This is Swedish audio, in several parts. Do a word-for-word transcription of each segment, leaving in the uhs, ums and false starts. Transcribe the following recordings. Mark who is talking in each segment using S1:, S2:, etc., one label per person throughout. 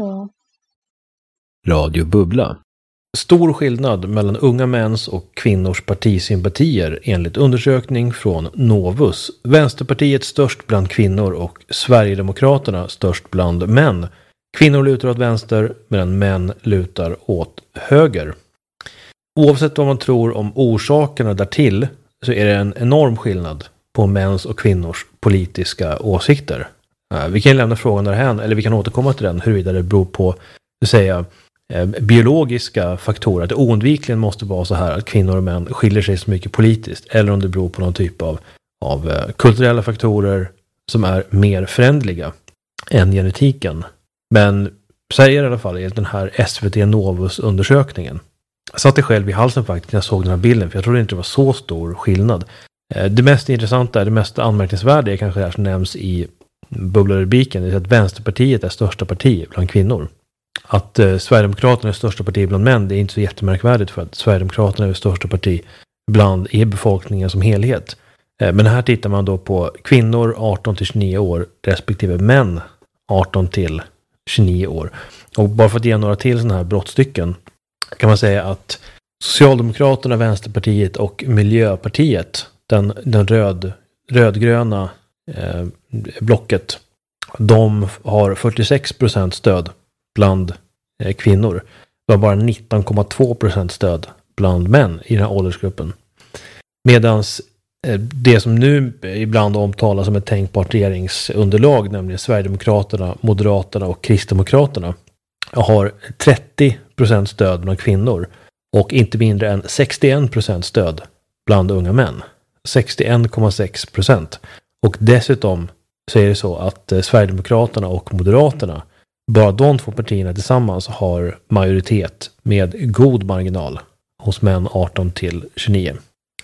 S1: Ja.
S2: Radio Bubbla. Stor skillnad mellan unga mäns och kvinnors partisympatier enligt undersökning från Novus. Vänsterpartiet störst bland kvinnor och Sverigedemokraterna störst bland män. Kvinnor lutar åt vänster medan män lutar åt höger. Oavsett vad man tror om orsakerna därtill så är det en enorm skillnad på mäns och kvinnors politiska åsikter. Vi kan lämna frågan därhän, eller vi kan återkomma till den huruvida det beror på att säga, biologiska faktorer. Att det oundvikligen måste vara så här att kvinnor och män skiljer sig så mycket politiskt, eller om det beror på någon typ av, av kulturella faktorer som är mer förändliga än genetiken. Men så är det i alla fall enligt den här S V T Novus-undersökningen. Jag satte själv i halsen faktiskt när jag såg den här bilden, för jag trodde inte det var så stor skillnad. Det mest intressanta, det mest anmärkningsvärda är kanske det här som nämns i bubblarubriken, det är att Vänsterpartiet är största parti bland kvinnor. Att eh, Sverigedemokraterna är största parti bland män, det är inte så jättemärkvärdigt, för att Sverigedemokraterna är det största parti bland är befolkningen som helhet. Eh, men här tittar man då på kvinnor arton till tjugonio år respektive män arton till tjugonio år. Och bara för att ge några till sådana här brottstycken kan man säga att Socialdemokraterna, Vänsterpartiet och Miljöpartiet, den, den röd, rödgröna eh, blocket, de har fyrtiosex procent stöd bland eh, kvinnor. Det var bara nitton komma två procent stöd bland män i den här åldersgruppen. Medans eh, det som nu ibland omtalas som ett tänkbart regeringsunderlag, nämligen Sverigedemokraterna, Moderaterna och Kristdemokraterna, har trettio procent stöd bland kvinnor och inte mindre än sextioen procent stöd bland unga män. sextioen komma sex procent. Och dessutom så är det så att eh, Sverigedemokraterna och Moderaterna, bara de två partierna tillsammans har majoritet med god marginal hos män arton till tjugonio.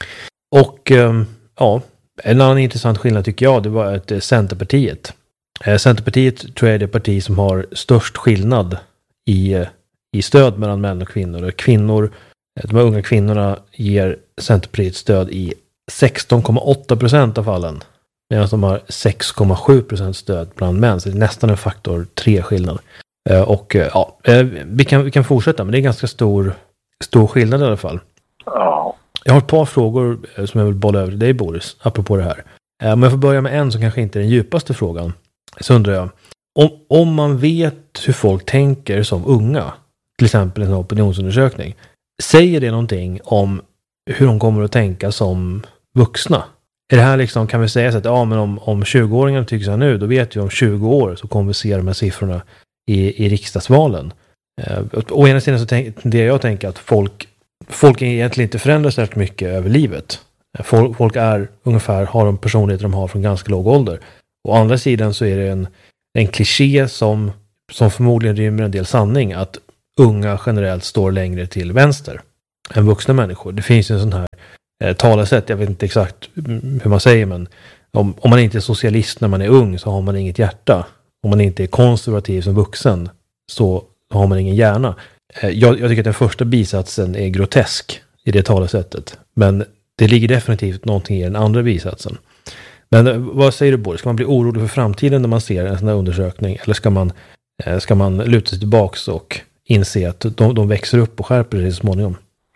S2: Och eh, ja, en annan intressant skillnad tycker jag, det var att eh, Centerpartiet. Eh, Centerpartiet tror jag är det parti som har störst skillnad i, eh, i stöd mellan män och kvinnor. Kvinnor, de här unga kvinnorna ger Centerpartiet stöd i sexton komma åtta procent av fallen. Medan de har sex komma sju procent stöd bland män. Så det är nästan en faktor tre skillnad. Eh, och eh, ja, eh, vi, kan, vi kan fortsätta. Men det är ganska stor, stor skillnad i alla fall.
S3: Ja.
S2: Jag har ett par frågor eh, som jag vill bolla över till dig, Boris. Apropå det här. Eh, om jag får börja med en som kanske inte är den djupaste frågan. Så undrar jag. Om, om man vet hur folk tänker som unga. Till exempel en opinionsundersökning. Säger det någonting om hur de kommer att tänka som vuxna? Är det här liksom, kan vi säga så att ja, men om, om tjugo-åringarna tycker så här nu, då vet vi om tjugo år så kommer vi se de här siffrorna i, i riksdagsvalen. Eh, å ena sidan så tenderar jag att tänka att folk, folk egentligen inte förändras särskilt mycket över livet. Folk, folk är ungefär, har de personligheter de har från ganska låg ålder. Å andra sidan så är det en, en kliché som, som förmodligen rymmer en del sanning, att unga generellt står längre till vänster än vuxna människor. Det finns en sån här eh, talesätt, jag vet inte exakt hur man säger, men om, om man inte är socialist när man är ung så har man inget hjärta. Om man inte är konservativ som vuxen så har man ingen hjärna. Eh, jag, jag tycker att den första bisatsen är grotesk i det talesättet, men det ligger definitivt någonting i den andra bisatsen. Men eh, vad säger du, Boris? Ska man bli orolig för framtiden när man ser en sån här undersökning, eller ska man, eh, ska man luta sig tillbaks och inse att de, de växer upp och skärper sig så småningom?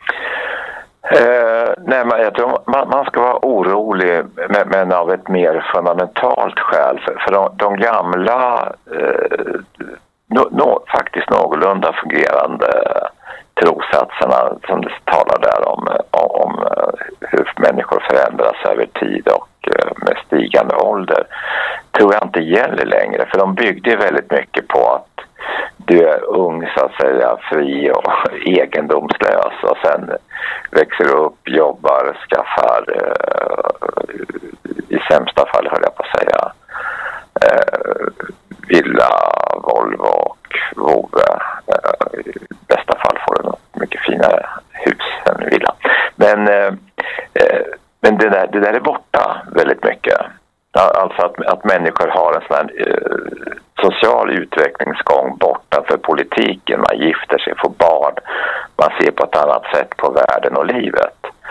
S3: Eh, nej, men jag tror man, man ska vara orolig, men, men av ett mer fundamentalt skäl. För, för de, de gamla, eh, no, no, faktiskt någorlunda fungerande trossatserna som du talar där om, om, om hur människor förändras över tid och eh, med stigande ålder, tror jag inte gäller längre. För de byggde väldigt mycket på att du är ung, så att säga, fri och egendomslös, och sen växer upp, jobbar, skaffar eh, i sämsta fall, höll jag på att säga, eh, villa, Volvo och Vove. Eh, i bästa fall får du något mycket finare hus än villa. Men, eh, men det, där, det där är borta väldigt mycket. Alltså att, att människor har en sån här eh, social utvecklingsgång borta för politiken. Man gifter sig, får barn, man ser på ett annat sätt på världen och livet.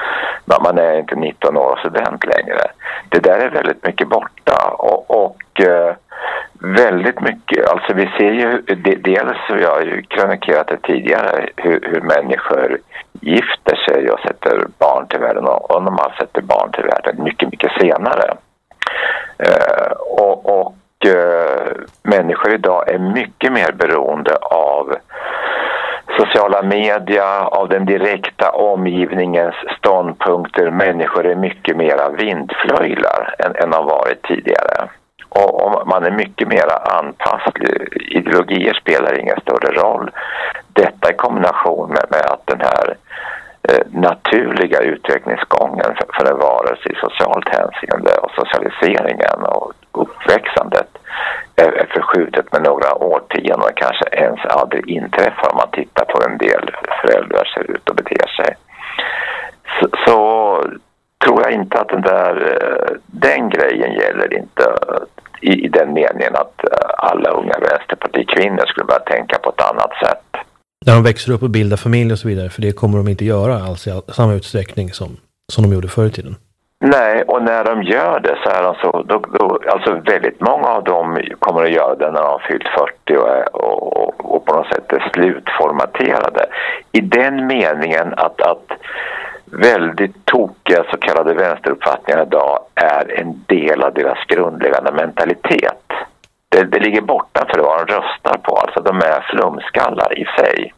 S3: man är inte nitton år och student längre. Det där är väldigt mycket borta och, och eh, väldigt mycket, alltså vi ser ju, dels så jag har ju kronikerat det tidigare, hur, hur människor gifter sig och sätter barn till världen, och om man sätter barn till världen mycket, mycket senare. Eh, och, och eh, människor idag är mycket mer beroende av sociala media, av den direkta omgivningens ståndpunkter. Människor är mycket mera vindflöjlar än, än har varit tidigare. Och, och man är mycket mera anpasslig. Ideologier spelar ingen större roll. Detta i kombination med, med att den här eh, naturliga utvecklingsgången för, för en varelse i socialt hänseende och socialiseringen och uppväxandet är, är förskjutet med några årtionden och kanske ens aldrig inträffar om man tittar på en del föräldrar ser ut och beter sig. Så, så tror jag inte att den där den grejen gäller inte i, i den meningen att alla unga vänsterpartikvinnor skulle börja tänka på ett annat sätt.
S2: När de växer upp och bildar familj och så vidare, för det kommer de inte göra alls i samma utsträckning som, som de gjorde förr i tiden.
S3: Nej, och när de gör det så är de så, då, då, alltså väldigt många av dem kommer att göra det när de har fyllt fyrtio och, och, och på något sätt är slutformaterade. I den meningen att, att väldigt tokiga så kallade vänsteruppfattningar idag är en del av deras grundläggande mentalitet. Det, det ligger borta för vad de röstar på, alltså de är flumskallar i sig.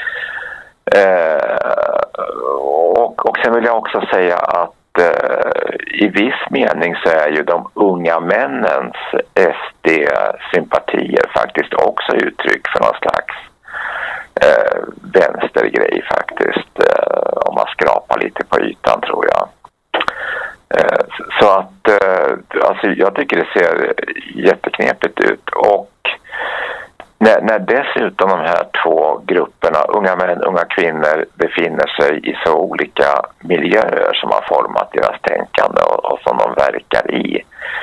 S3: Eh, och, och sen vill jag också säga att i viss mening så är ju de unga männens S D-sympatier faktiskt också uttryck för någon slags eh, vänstergrej faktiskt, eh, om man skrapar lite på ytan tror jag. Eh, så att eh, alltså jag tycker det ser jätteknepigt ut, och När, när dessutom de här två grupperna, unga män, unga kvinnor, befinner sig i så olika miljöer som har format deras tänkande och, och som de verkar i,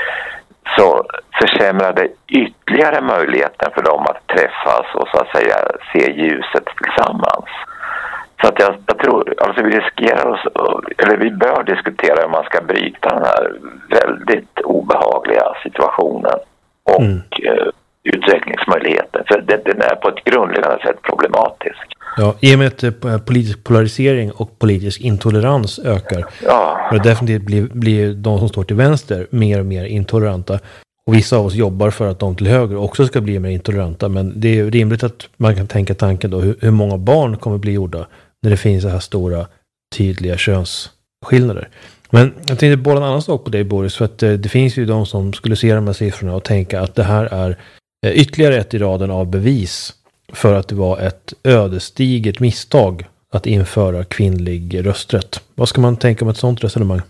S3: så försämrar det ytterligare möjligheten för dem att träffas och så att säga se ljuset tillsammans. Så att jag, jag tror, alltså vi riskerar oss, eller vi bör diskutera hur man ska bryta den här väldigt obehagliga situationen och mm. eh, utvecklingsmöjligheter, för den är på ett grundläggande sätt problematisk.
S2: Ja, i och med att politisk polarisering och politisk intolerans ökar, ja. Och definitivt blir, blir de som står till vänster mer och mer intoleranta, och vissa av oss jobbar för att de till höger också ska bli mer intoleranta, men det är rimligt att man kan tänka tanken då hur, hur många barn kommer bli gjorda när det finns så här stora tydliga könsskillnader. Men jag tänkte bolla en annan sak på dig, Boris, för att det finns ju de som skulle se de här siffrorna och tänka att det här är ytterligare ett i raden av bevis för att det var ett ödesdigert misstag att införa kvinnlig rösträtt. Vad ska man tänka om ett sånt resonemang?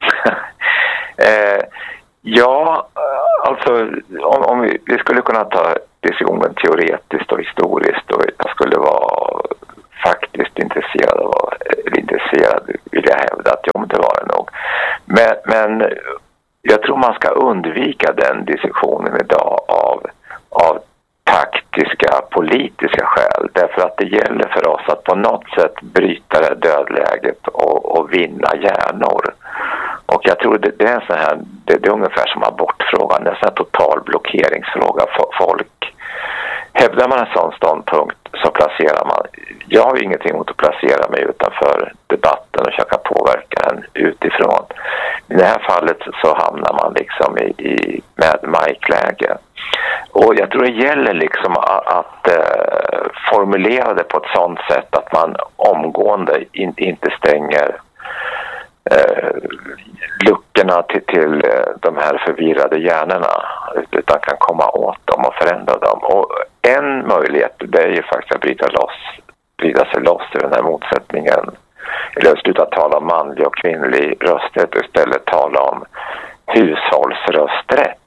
S3: eh, ja, alltså om, om vi, vi skulle kunna ta diskussionen teoretiskt och historiskt, och jag skulle vara faktiskt intresserad av, eller intresserad vill jag hävda att jag inte var det nog. Men, men jag tror man ska undvika den diskussionen idag av av taktiska, politiska skäl. Därför att det gäller för oss att på något sätt bryta det dödläget och, och vinna hjärnor. Och jag tror det, det är en sån här, det, det är ungefär som abortfrågan, det är en sån här total blockeringsfråga. Folk, hävdar man en sån ståndpunkt så placerar man, jag har ju ingenting emot att placera mig utanför debatten och försöka påverka den utifrån. I det här fallet så hamnar man liksom i, i med Mike-läge. Och jag tror det gäller liksom att, att eh, formulera det på ett sådant sätt att man omgående in, inte stänger eh, luckorna till, till eh, de här förvirrade hjärnorna, utan kan komma åt dem och förändra dem. Och en möjlighet, det är ju faktiskt att bryta, loss, bryta sig loss ur den här motsättningen, eller sluta tala om manlig och kvinnlig rösträtt och istället tala om hushållsrösträtt.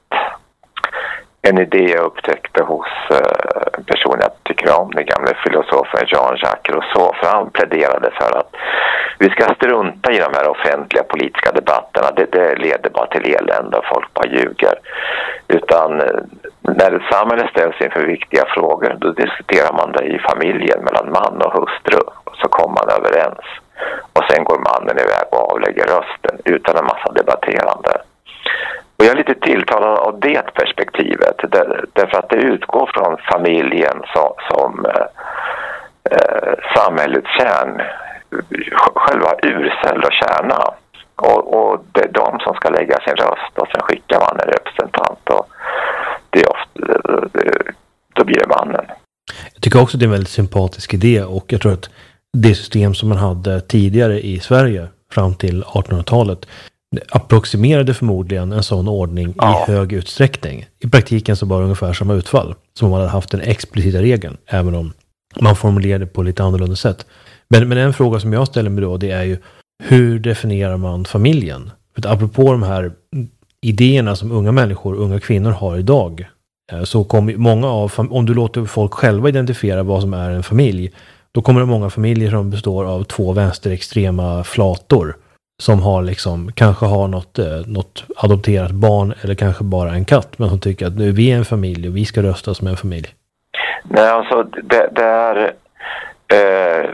S3: En idé jag upptäckte hos en person jag tycker om, den gamla filosofen Jean-Jacques Rousseau, för han pläderade för att vi ska strunta i de här offentliga politiska debatterna. Det, det leder bara till elände och folk bara ljuger. Utan när ett samhälle ställs inför viktiga frågor, då diskuterar man det i familjen mellan man och hustru. Och så kommer man överens. Och sen går mannen iväg och avlägger rösten utan en massa debatterande. Och jag är lite tilltalad av det perspektivet. Där, därför att det utgår från familjen som, som eh, samhällets kärn. Själva urcell och kärna. Och, och det är de som ska lägga sin röst och sen skickar man en representant. Och det är ofta, då blir det mannen.
S2: Jag tycker också att det är en väldigt sympatisk idé, och jag tror att det system som man hade tidigare i Sverige fram till artonhundratalet approximerade förmodligen en sån ordning ja. i hög utsträckning. I praktiken så var det ungefär samma utfall som om man hade haft den explicita regeln, även om man formulerade på lite annorlunda sätt. Men, men en fråga som jag ställer mig då, det är ju hur definierar man familjen? För att apropå de här idéerna som unga människor, unga kvinnor har idag, så kommer många av, om du låter folk själva identifiera vad som är en familj, då kommer det många familjer som består av två vänsterextrema flator som har liksom, kanske har något, något adopterat barn eller kanske bara en katt, men som tycker att nu är vi en familj och vi ska rösta som en familj.
S3: Nej, alltså det, det är eh,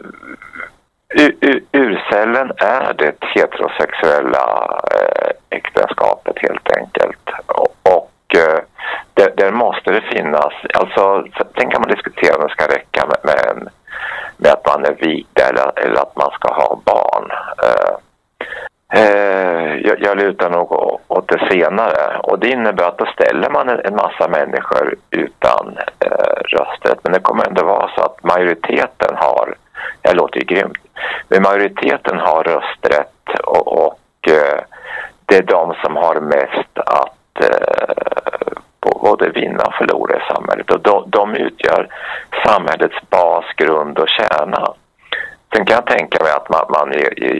S3: urcellen är det heterosexuella eh, äktenskapet helt enkelt. Och, och eh, där, där måste det finnas, alltså sen kan man diskutera om det ska räcka med, med, en, med att man är vigd eller, eller att man ska ha barn. Eh, eh, jag, jag lutar nog åt det senare, och det innebär att då ställer man en, en massa människor utan eh, rösträtt, men det kommer ändå vara så att majoriteten har, jag låter ju grymt, men majoriteten har rösträtt och, och eh, det är de som har mest att eh, både vinna och förlora i samhället, och de, de utgör samhällets bas, grund och kärna. Sen kan jag tänka mig att man, man i,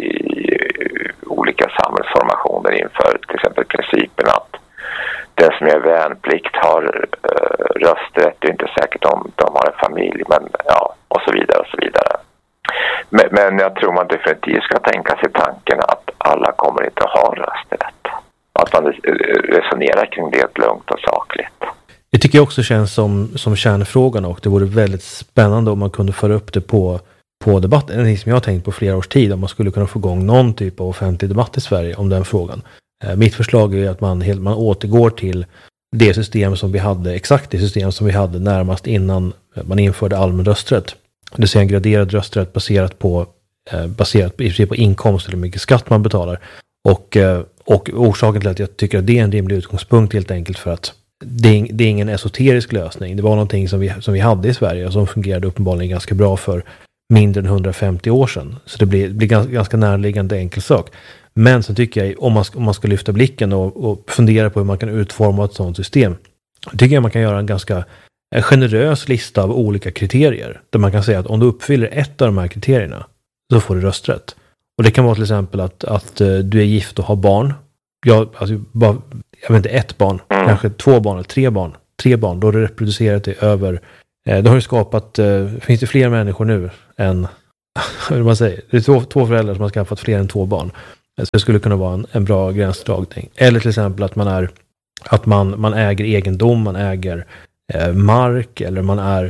S3: i olika samhällsformationer inför till exempel principen att den som är värnplikt har eh, rösträtt. Det är inte säkert om de har en familj, men ja, och så vidare och så vidare. Men, men jag tror man definitivt ska tänka sig tanken att alla kommer inte att ha rösträtt. Att man resonerar kring det lugnt och sakligt.
S2: Det tycker jag också känns som, som kärnfrågan, och det vore väldigt spännande om man kunde föra upp det på, på debatten. En som jag har tänkt på flera års tid, om man skulle kunna få igång någon typ av offentlig debatt i Sverige om den frågan. Eh, mitt förslag är att man, helt, man återgår till det system som vi hade, exakt det system som vi hade närmast innan man införde allmän rösträtt. Det vill säga en graderad rösträtt baserat på, eh, baserat på, på inkomst eller hur mycket skatt man betalar. Och, eh, och orsaken till att jag tycker att det är en rimlig utgångspunkt helt enkelt för att det är, det är ingen esoterisk lösning. Det var någonting som vi, som vi hade i Sverige och som fungerade uppenbarligen ganska bra för mindre än hundrafemtio år sedan. Så det blir, blir ganska, ganska närliggande enkel sak. Men så tycker jag, om man, om man ska lyfta blicken och, och fundera på hur man kan utforma ett sådant system, tycker jag man kan göra en ganska en generös lista av olika kriterier. Där man kan säga att om du uppfyller ett av de här kriterierna så får du rösträtt. Och det kan vara till exempel att, att uh, du är gift och har barn. Jag, alltså, bara, jag vet inte, ett barn. Mm. Kanske två barn eller tre barn. Tre barn, då har du reproducerat det över. Eh, då har du skapat, eh, finns det fler människor nu än, hur man säger, det är två, två föräldrar som har skaffat fler än två barn. Så det skulle kunna vara en, en bra gränsdragning. Eller till exempel att man är, att man, man äger egendom, man äger eh, mark, eller man är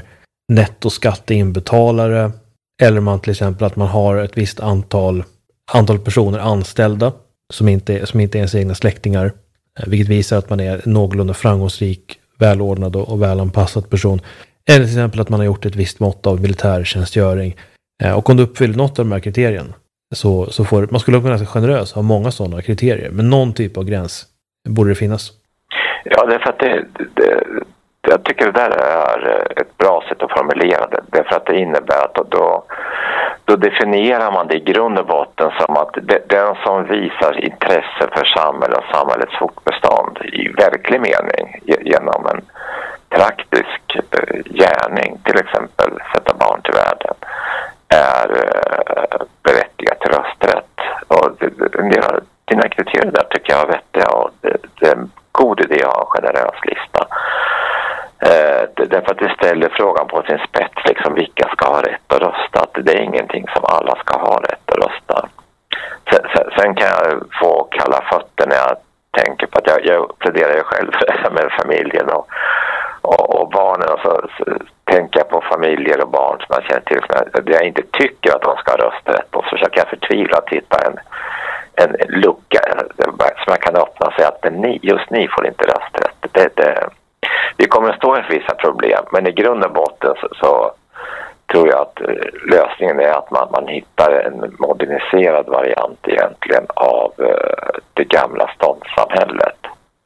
S2: nettoskatteinbetalare. Eller man till exempel att man har ett visst antal, antal personer anställda som inte, som inte är ens egna släktingar. Vilket visar att man är en någorlunda framgångsrik, välordnad och välanpassad person. Eller till exempel att man har gjort ett visst mått av militärtjänstgöring. Och om du uppfyller något av de här kriterierna så, så får man skulle kunna vara generös ha många sådana kriterier. Men någon typ av gräns borde det finnas.
S3: Ja, det är för att det, det, jag tycker det där är ett bra sätt att formulera det. Det är för att det innebär att då, då definierar man det i grund och botten som att det, den som visar intresse för samhället och samhällets fortbestånd i verklig mening genom en praktisk gärning, till exempel sätta barn till världen, är berättigad till rösträtt. Och en del av dina kriterier där tycker jag är vettiga, och det, det är en god idé att ha en generös lista. Eh, därför att det ställer frågan på sin spets, liksom vilka ska ha rätt att rösta. Att det är ingenting som alla ska ha rätt att rösta. sen kan jag få kalla fötter när jag tänker på att jag, jag pläderar ju själv med familjen och, och, och barnen. Och så, så tänker jag på familjer och barn som jag känner till som jag, jag inte tycker att de ska ha rösträtt på. Så försöker jag förtvivla att hitta en, en lucka som jag kan öppna och säga att men ni, just ni får inte rösträtt. Det, det, vi kommer att stå inför vissa problem, men i grund och botten så, så tror jag att lösningen är att man, man hittar en moderniserad variant egentligen av uh, det gamla ståndssamhället.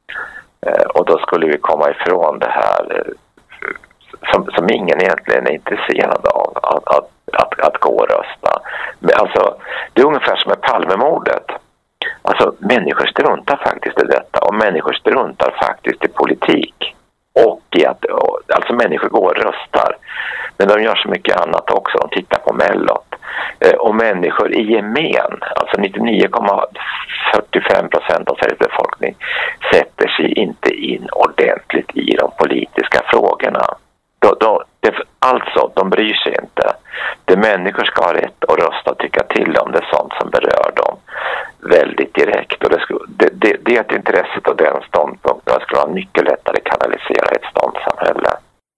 S3: Uh, och då skulle vi komma ifrån det här uh, som, som ingen egentligen är intresserad av, att, att, att, att gå och rösta. Men alltså, det är ungefär som med Palmemordet. Alltså, människor struntar faktiskt i detta, och människor struntar faktiskt i politik. Och i att, alltså människor går och röstar. Men de gör så mycket annat också. De tittar på Mellot. Eh, och människor i gemen, alltså nittionio komma fyrtiofem procent av Sveriges befolkning, sätter sig inte in ordentligt i de politiska frågorna. Då, då, det, alltså, de bryr sig inte. Det människor ska ha rätt att rösta och tycka till om det är sånt som berör dem väldigt direkt. Och det, skulle, det, det, det är ett intresse av den ståndpunkten. Det skulle vara mycket lättare kanalisera ett ståndssamhälle.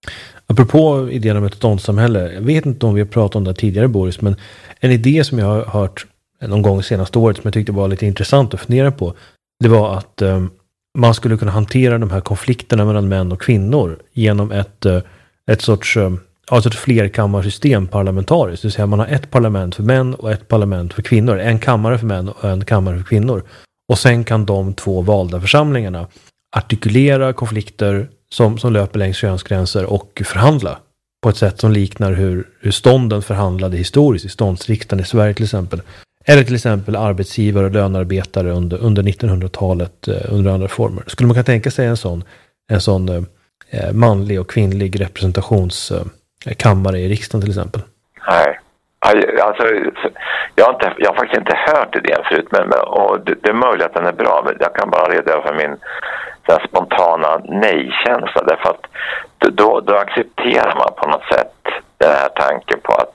S2: Apropå idén om ett ståndssamhälle, jag vet inte om vi har pratat om det tidigare, Boris, men en idé som jag har hört någon gång senaste året som jag tyckte var lite intressant att fundera på, det var att um, man skulle kunna hantera de här konflikterna mellan män och kvinnor genom ett, uh, ett sorts um, alltså ett flerkammarsystem parlamentariskt. Det vill säga man har ett parlament för män och ett parlament för kvinnor. En kammare för män och en kammare för kvinnor. Och sen kan de två valda församlingarna artikulera konflikter som, som löper längs könsgränser och förhandla på ett sätt som liknar hur, hur stånden förhandlade historiskt i ståndsriksdagen i Sverige till exempel. Eller till exempel arbetsgivare och lönarbetare under, under nittonhundratalet eh, under andra former. Skulle man kunna tänka sig en sån, en sån eh, manlig och kvinnlig representationskammare eh, i riksdagen till exempel?
S3: Nej. Alltså, jag, har inte, jag har faktiskt inte hört idén förut, men, och det, det är möjligt att den är bra, men jag kan bara redogöra för min den spontana nej-känsla, därför att då, då accepterar man på något sätt den här tanken på att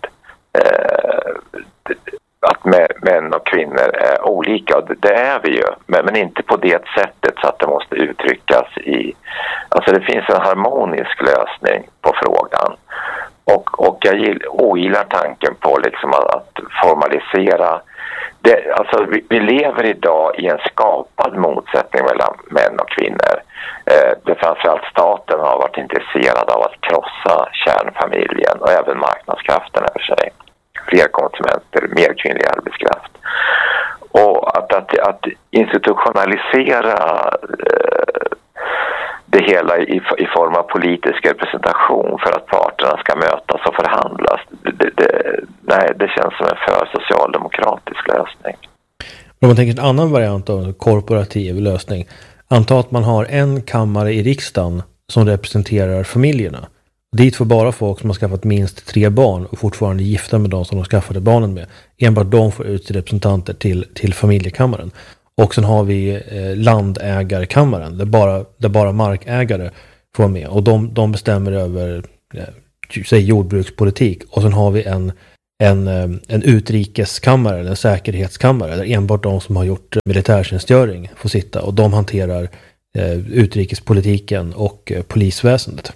S3: eh, att män och kvinnor är olika, och det, det är vi ju, men, men inte på det sättet så att det måste uttryckas i, alltså det finns en harmonisk lösning på frågan. Och, och jag gill, ogillar tanken på liksom att, att formalisera det. Alltså vi, vi lever idag i en skapad motsättning mellan män och kvinnor. Eh, det framförallt staten har varit intresserad av att krossa kärnfamiljen och även marknadskrafterna för sig. Fler konsumenter, mer kvinnlig arbetskraft. Och att, att, att institutionalisera eh, det hela i, i form av politisk representation för att parterna ska mötas och förhandlas. Det, det, nej, det känns som en för socialdemokratisk lösning.
S2: Om man tänker en annan variant av en korporativ lösning. Anta att man har en kammare i riksdagen som representerar familjerna. Dit får bara folk som har skaffat minst tre barn och fortfarande gifta med de som de skaffade barnen med. Enbart de får ut representanter till, till familjekammaren. Och sen har vi eh, landägarkammaren där bara, där bara markägare får vara med. Och de, de bestämmer över eh, säg jordbrukspolitik. Och sen har vi en, en, eh, en utrikeskammare eller en säkerhetskammare där enbart de som har gjort militärtjänstgöring får sitta. Och de hanterar eh, utrikespolitiken och eh, polisväsendet.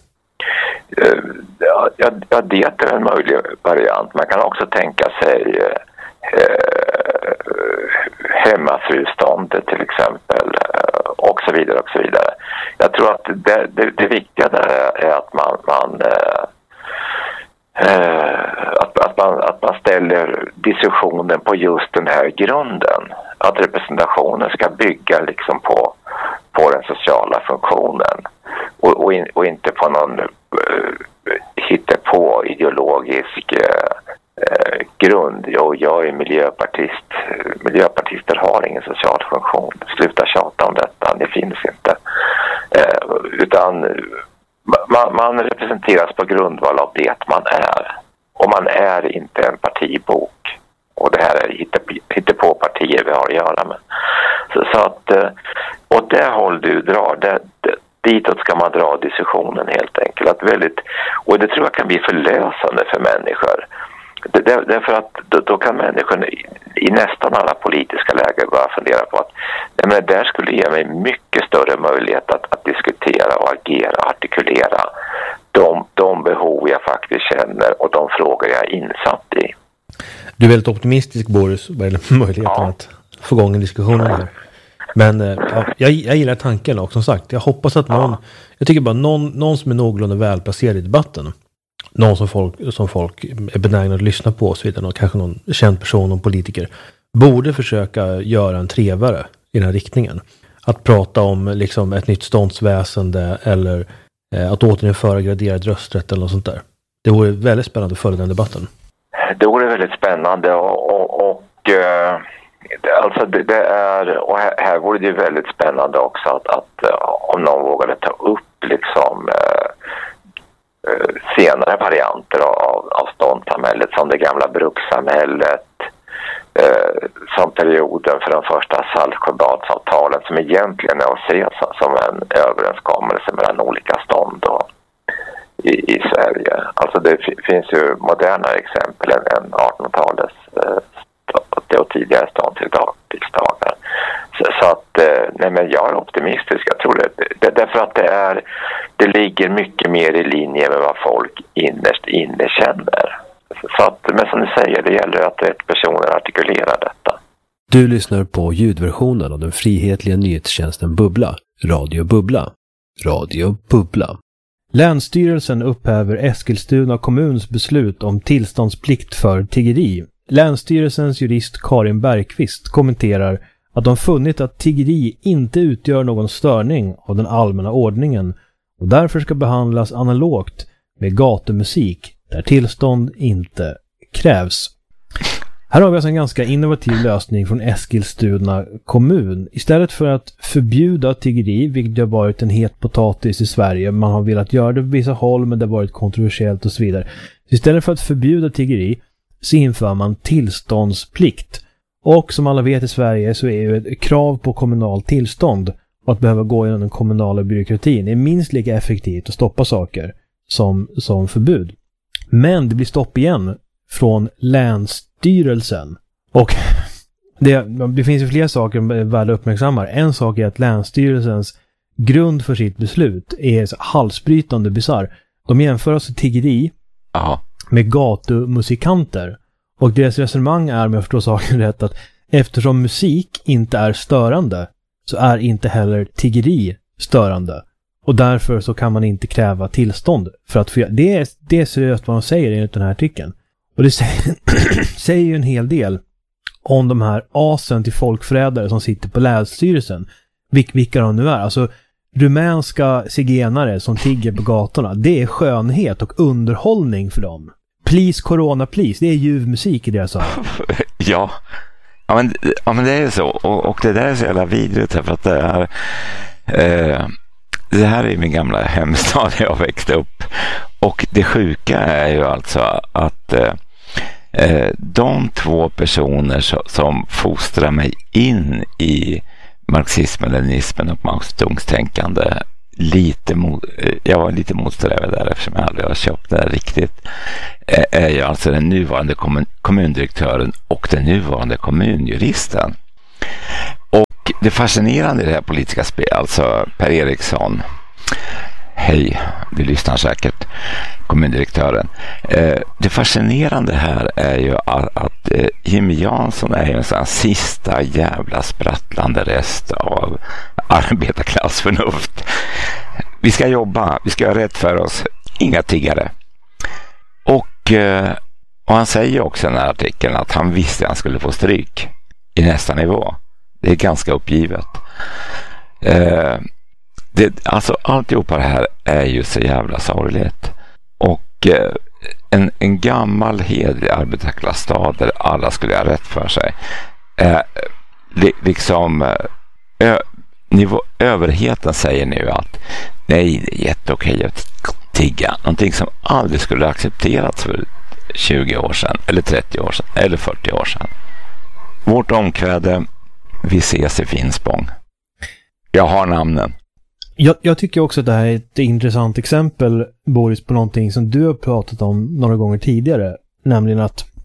S3: Ja, ja, det är en möjlig variant. Man kan också tänka sig eh, hemmafruståndet till exempel och så vidare och så vidare. Jag tror att det, det, det viktiga där är att man, man eh, att, att, man, att man ställer diskussionen på just den här grunden. Att representationen ska bygga liksom på, på den sociala funktionen och, och, in, och inte på någon uh, hitta på ideologisk uh, grund. Jo, jag är miljöpartist. Miljöpartister har ingen social funktion. Sluta tjata om detta. Det finns inte. Uh, utan man, man representeras på grundval av det man är. Och man är inte en partibok. Och det här är hitta på partier vi har att göra med. Så, så att, och det håll du drar, det, det, ditåt ska man dra diskussionen helt enkelt. Att väldigt, och det tror jag kan bli förlösande för människor. Det, det, därför att då, då kan människor i, i nästan alla politiska läger bara fundera på att nej, men det där skulle ge mig mycket större möjlighet att, att diskutera och agera och artikulera de, de behov jag faktiskt känner och de frågor jag är insatt i.
S2: Du är väldigt optimistisk, Boris, vad gäller möjligheten ja. att få igång en diskussion här. Men ja, jag, jag gillar tanken och som sagt, jag hoppas att någon, ja. jag tycker bara någon, någon som är någorlunda välplacerad i debatten, någon som folk, som folk är benägna att lyssna på och så vidare, och kanske någon känd person, någon politiker, borde försöka göra en trevare i den här riktningen. Att prata om liksom ett nytt ståndsväsende eller eh, att återinföra graderad rösträtt eller något sånt där. Det vore väldigt spännande att följa den debatten.
S3: Det vore väldigt spännande och, och, och eh, alltså det, det är, och här, här vore det väldigt spännande också att, att om någon vågade ta upp liksom eh, senare varianter av, av ståndssamhället som det gamla brukssamhället, eh, som perioden för de första Saltsjöbadsavtalen som egentligen är att se som en överenskommelse mellan olika stånd och, i, i Sverige. Alltså det f- finns ju modernare exempel än, än artonhundratalets eh, och tidigare ståndstidsdagar. Så, så att, nej men jag är optimistisk. Jag tror det, det därför att det är det ligger mycket mer i linje med vad folk innerst inne känner. Så att, men som du säger, det gäller att rätt personer artikulerar detta.
S2: Du lyssnar på ljudversionen av den frihetliga nyhetstjänsten Bubbla, Radio Bubbla. Radio Bubbla. Länsstyrelsen upphäver Eskilstuna kommuns beslut om tillståndsplikt för tiggeri. Länsstyrelsens jurist Karin Bergqvist kommenterar att de funnit att tiggeri inte utgör någon störning av den allmänna ordningen och därför ska behandlas analogt med gatumusik där tillstånd inte krävs. Här har vi alltså en ganska innovativ lösning från Eskilstuna kommun. Istället för att förbjuda tiggeri, vilket har varit en het potatis i Sverige, man har velat göra det på vissa håll men det har varit kontroversiellt och så vidare. Så istället för att förbjuda tiggeri så inför man tillståndsplikt. Och som alla vet i Sverige så är ju ett krav på kommunal tillstånd och att behöva gå igenom den kommunala byråkratin är minst lika effektivt att stoppa saker som, som förbud. Men det blir stopp igen från Länsstyrelsen. Och det, det finns ju flera saker värda uppmärksammar. En sak är att Länsstyrelsens grund för sitt beslut är halsbrytande bizarr. De jämför alltså tiggeri
S1: Aha.
S2: med gatumusikanter. Och deras resonemang är, om jag förstår saken rätt, att eftersom musik inte är störande så är inte heller tiggeri störande. Och därför så kan man inte kräva tillstånd för att få, det är, det är seriöst vad de säger enligt den här artikeln. Och det säger, säger ju en hel del om de här asen till folkförrädare som sitter på Länsstyrelsen. Vil, vilka de nu är. Alltså rumänska zigenare som tigger på gatorna. Det är skönhet och underhållning för dem. Please Corona Please, det är ljuv musik i deras öron.
S1: Ja. Ja men, ja men det är så. Och, och det där är så jävla vidrigt för att det är eh, det här är min gamla hemstad där jag växte upp. Och det sjuka är ju alltså att eh, de två personer så, som fostrar mig in i marxismen, leninismen och marxismstänkande lite mot, jag var lite motsträvig där eftersom jag aldrig har köpt det riktigt, är ju alltså den nuvarande kommun, kommundirektören och den nuvarande kommunjuristen. Och det fascinerande i det här politiska spelet, alltså Per Eriksson, hej, du lyssnar säkert, kommundirektören. Eh, det fascinerande här är ju att, att eh, Jimmy Jansson är ju en sån sista jävla sprattlande rest av arbetarklassförnuft. Vi ska jobba, vi ska göra rätt för oss, inga tiggare. Och, eh, och han säger också i den här artikeln att han visste att han skulle få stryk i nästa nivå. Det är ganska uppgivet. Eh, det, alltså alltihopa det här är ju så jävla sorgligt. Och eh, en, en gammal hedlig arbetarklassstad där alla skulle ha rätt för sig. Eh, li, liksom ö, nivå, överheten säger nu att nej, det är jätteokej att tigga. Någonting som aldrig skulle ha accepterats för tjugo år sedan, eller trettio år sedan, eller fyrtio år sedan. Vårt omkväde, vi ses i Finspång. Jag har namnen.
S2: Jag, jag tycker också att det här är ett intressant exempel, Boris, på någonting som du har pratat om några gånger tidigare. Nämligen att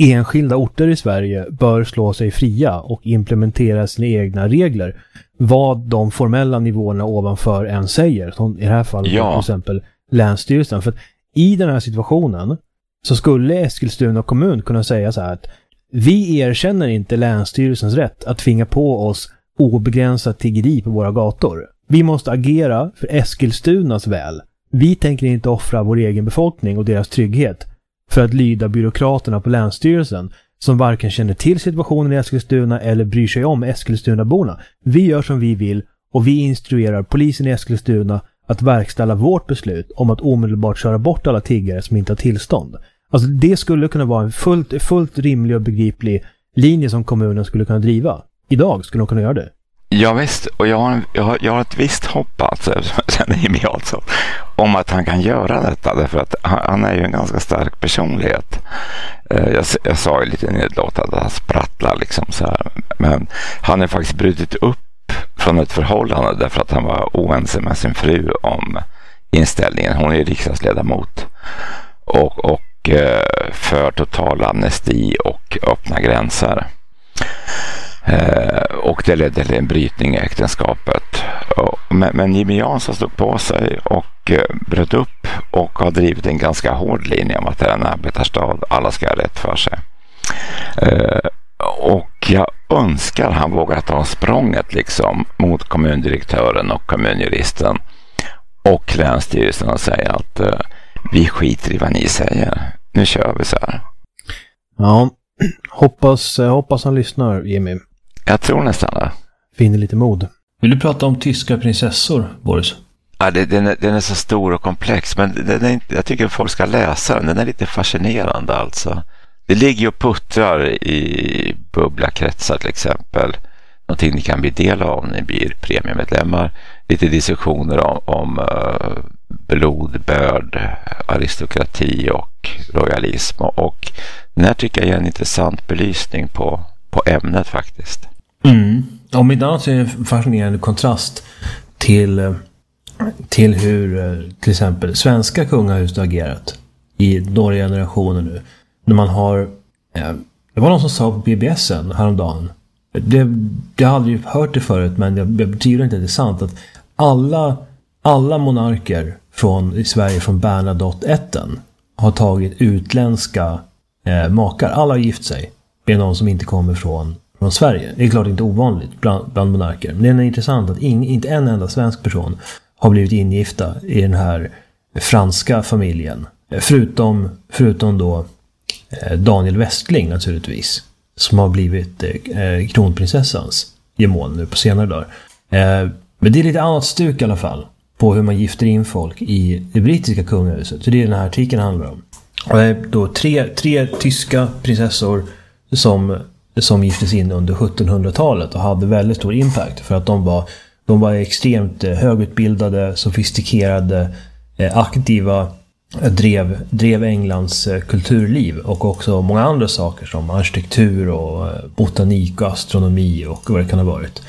S2: enskilda orter i Sverige bör slå sig fria och implementera sina egna regler. Vad de formella nivåerna ovanför än säger. Som i det här fallet
S1: ja.
S2: till exempel Länsstyrelsen. För att i den här situationen så skulle Eskilstuna kommun kunna säga så här att vi erkänner inte Länsstyrelsens rätt att tvinga på oss obegränsat tiggeri på våra gator. Vi måste agera för Eskilstunas väl. Vi tänker inte offra vår egen befolkning och deras trygghet för att lyda byråkraterna på Länsstyrelsen som varken känner till situationen i Eskilstuna eller bryr sig om Eskilstunaborna. Vi gör som vi vill och vi instruerar polisen i Eskilstuna att verkställa vårt beslut om att omedelbart köra bort alla tiggare som inte har tillstånd. Alltså det skulle kunna vara en fullt, fullt rimlig och begriplig linje som kommunen skulle kunna driva. Idag skulle de kunna göra det.
S1: Ja visst, och jag har, jag har, jag har ett visst hopp alltså, alltså, om att han kan göra detta, därför att han, han är ju en ganska stark personlighet. Jag, jag sa ju lite nedlåtande att han sprattlar liksom så här, men han har faktiskt brutit upp från ett förhållande därför att han var oense med sin fru om inställningen. Hon är riksdagsledamot och, och för total amnesti och öppna gränser. Eh, och det ledde till en brytning i äktenskapet. Och, men, men Jimmy Jansson stod på sig och eh, bröt upp och har drivit en ganska hård linje om att det är en arbetarstad, alla ska ha rätt för sig. Eh, och jag önskar han vågar ta språnget liksom mot kommundirektören och kommunjuristen och Länsstyrelsen och säga att eh, vi skiter i vad ni säger. Nu kör vi så här.
S2: Ja, hoppas, hoppas han lyssnar, Jimmy.
S1: Jag tror nästan det.
S2: Finner lite mod.
S4: Vill du prata om tyska prinsessor, Boris?
S1: Ja, det, den, är, den är så stor och komplex, men den är inte, jag tycker att folk ska läsa den. Den är lite fascinerande alltså. Det ligger och puttrar i bubblakretsar till exempel. Någonting ni kan bli del av om ni blir premiummedlemmar. Lite diskussioner om, om uh, blodbörd, aristokrati och royalism. Och den här tycker jag är en intressant belysning på, på ämnet faktiskt.
S4: Mm. Om inte annat så är det en fascinerande kontrast till, till hur till exempel svenska kungahuset har agerat i några generationer nu. När man har, det var någon som sa på B B S häromdagen, det, jag har aldrig hört det förut, men jag, jag betyder inte att det är sant, att alla, alla monarker från, i Sverige från Bernadotte-ätten har tagit utländska eh, makar. Alla har gift sig med någon som inte kommer från, från Sverige. Det är klart inte ovanligt bland, bland monarker. Men det är intressant att ing, inte en enda svensk person har blivit ingifta i den här franska familjen. Förutom, förutom då eh, Daniel Westling naturligtvis, som har blivit eh, kronprinsessans gemål nu på senare dagar. Eh, men det är lite annat stuk i alla fall på hur man gifter in folk i det brittiska kungahuset. Så det är den här artikeln handlar om. Och det är då tre, tre tyska prinsessor som, som giftes in under sjuttonhundratalet och hade väldigt stor impact för att de var, de var extremt högutbildade, sofistikerade, aktiva, drev, drev Englands kulturliv och också många andra saker som arkitektur och botanik och astronomi och vad det kan ha varit.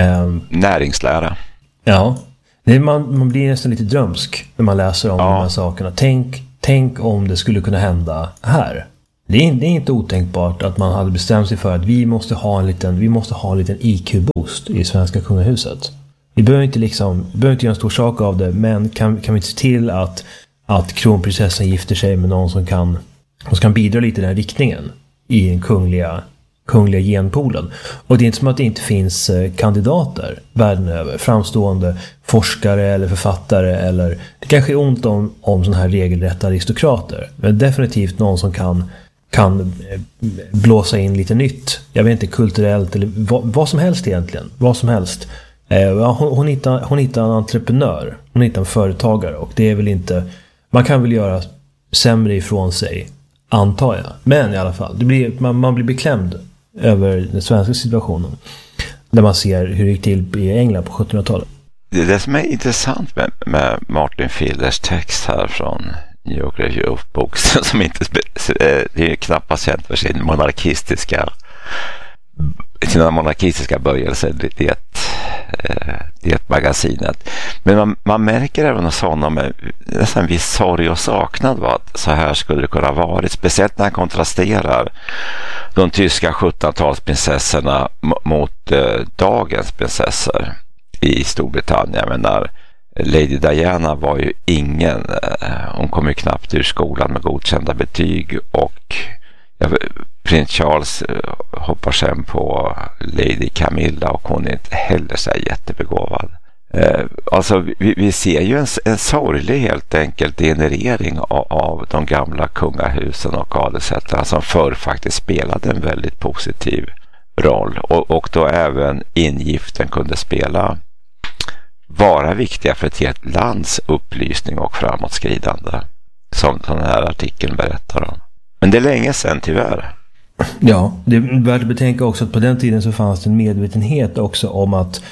S1: Näringslära.
S4: Ja, det är, man, man blir nästan lite drömsk när man läser om ja. de här sakerna. Tänk, tänk om det skulle kunna hända här. Det är, det är inte otänkbart att man hade bestämt sig för att vi måste ha en liten, vi måste ha en liten I Q-boost i svenska kungahuset. Vi behöver inte liksom, vi behöver inte göra en stor sak av det, men kan, kan vi se till att, att kronprinsessan gifter sig med någon som kan, som kan bidra lite i den här riktningen i den kungliga, kungliga genpoolen. Och det är inte som att det inte finns kandidater världen över, framstående forskare eller författare, eller det kanske är ont om, om sådana här regelrätta aristokrater, men definitivt någon som kan kan blåsa in lite nytt. Jag vet inte, kulturellt eller vad, vad som helst egentligen. Vad som helst. Eh, hon, hon, hittar, hon hittar en entreprenör. Hon hittar en företagare. Och det är väl inte... Man kan väl göra sämre ifrån sig, antar jag. Men i alla fall, det blir, man, man blir beklämd över den svenska situationen. När man ser hur det gick till i England på sjuttonhundratalet.
S1: Det är det som är intressant med, med Martin Filders text här från Geography of Books, som inte det är knappast känt för sin monarkistiska sina monarkistiska böjelser. Det är ett eh, det magasinet. Men man, man märker även hos honom med nästan en viss sorg och saknad var att så här skulle det kunna vara. Speciellt när han kontrasterar de tyska sjuttonhundratalsprinsessorna mot eh, dagens prinsessor i Storbritannien. Men när Lady Diana var ju ingen, eh, hon kom ju knappt ur skolan med godkända betyg, och ja, prins Charles eh, hoppar sen på Lady Camilla och hon är inte heller så jättebegåvad. Eh, alltså vi, vi ser ju en, en sorglig helt enkelt generering av, av de gamla kungahusen och adelsättarna som förr faktiskt spelade en väldigt positiv roll, och, och då även ingiften kunde spela vara viktiga för ett helt lands upplysning och framåtskridande, som den här artikeln berättar om. Men det är länge sedan tyvärr.
S4: Ja, det är värt att betänka också att på den tiden så fanns det en medvetenhet också om att,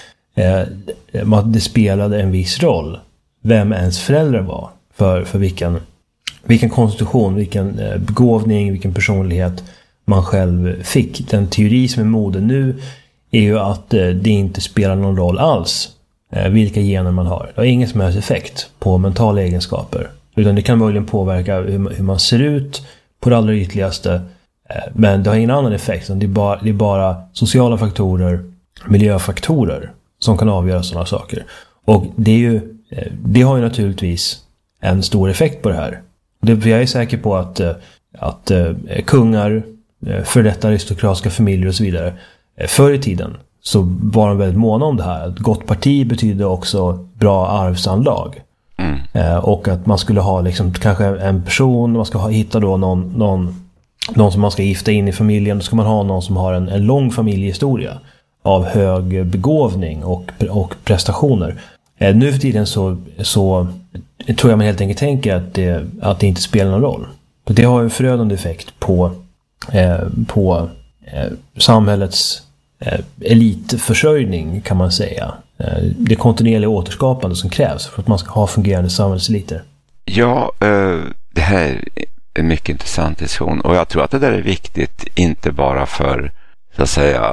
S4: eh, att det spelade en viss roll vem ens föräldrar var för, för vilken, vilken konstitution, vilken eh, begåvning, vilken personlighet man själv fick. Den teori som är mode nu är ju att eh, det inte spelar någon roll alls eh, vilka gener man har. Det har ingen som helst effekt på mentala egenskaper, utan det kan möjligen påverka hur, hur man ser ut på det allra ytligaste. Men det har ingen annan effekt. Det är bara, det är bara sociala faktorer, miljöfaktorer som kan avgöra sådana saker. Och det, är ju, det har ju naturligtvis en stor effekt på det här. Det, jag är säker på att, att kungar, för detta aristokratiska familjer och så vidare, förr i tiden så var de väldigt måna om det här. Ett gott parti betyder också bra arvsanlag. Mm. Och att man skulle ha liksom, kanske en person, man ska ha, hitta då någon, någon någon som man ska gifta in i familjen. Då ska man ha någon som har en, en lång familjehistoria av hög begåvning och, och prestationer. Eh, nu för tiden så, så tror jag man helt enkelt tänker att det, att det inte spelar någon roll. För det har en förödande effekt på, eh, på eh, samhällets eh, elitförsörjning, kan man säga. Eh, det kontinuerliga återskapande som krävs för att man ska ha fungerande samhällseliter.
S1: Ja, eh, det här en mycket intressant diskussion, och jag tror att det där är viktigt inte bara för, så att säga,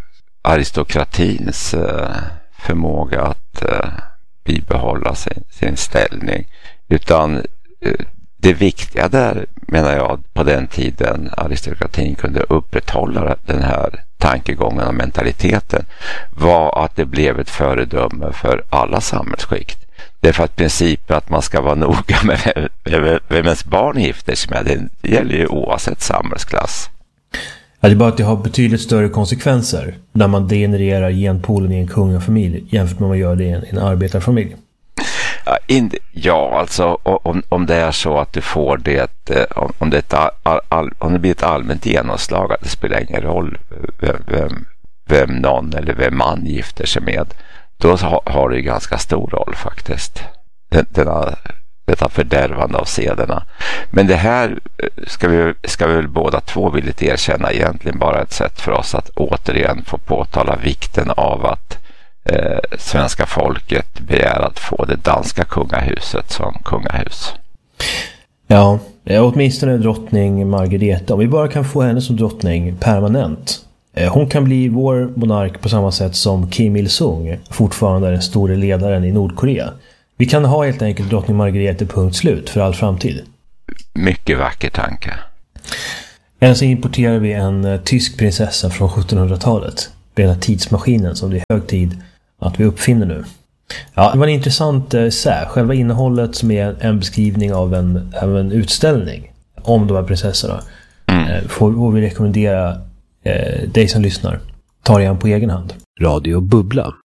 S1: aristokratins eh, förmåga att eh, bibehålla sin, sin ställning, utan eh, det viktiga där, menar jag, på den tiden aristokratin kunde upprätthålla den här tankegången och mentaliteten, var att det blev ett föredöme för alla samhällsskikt. Det är för att principen att man ska vara noga med vem ens barn gifter sig med, det gäller ju oavsett samhällsklass.
S4: Ja, det är bara att det har betydligt större konsekvenser när man degenererar genpoolen i en kungafamilj jämfört med vad man gör det i en, en arbetarfamilj.
S1: Ja, in, ja, alltså om, om det är så att du får det, om, om, det, all, all, om det blir ett allmänt genomslag att det spelar ingen roll vem, vem, vem någon eller vem man gifter sig med, då har det ju ganska stor roll faktiskt. Denna, detta fördärvande av sederna. Men det här ska vi, ska vi väl båda två villigt erkänna egentligen bara ett sätt för oss att återigen få påtala vikten av att eh, svenska folket begär att få det danska kungahuset som kungahus.
S4: Ja, åtminstone drottning Margareta. Om vi bara kan få henne som drottning permanent. Hon kan bli vår monark på samma sätt som Kim Il-sung fortfarande är den store ledaren i Nordkorea. Vi kan ha helt enkelt drottning Margareta punkt slut för all framtid.
S1: Mycket vacker tanke.
S4: Eller så importerar vi en tysk prinsessa från sjuttonhundratalet. Den tidsmaskinen som det är hög tid att vi uppfinner nu. Ja, det var en intressant sär. Själva innehållet som är en beskrivning av en, av en utställning om de här prinsessorna. Mm. Får, får vi rekommendera eh, dig som lyssnar. Ta igen på egen hand.
S2: Radio Bubbla.